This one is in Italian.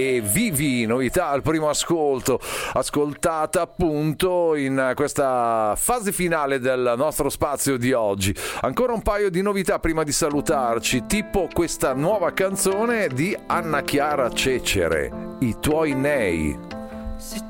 E Vivi, novità al primo ascolto, ascoltata appunto in questa fase finale del nostro spazio di oggi. Ancora un paio di novità prima di salutarci, tipo questa nuova canzone di Anna Chiara Cecere, I tuoi nei. Se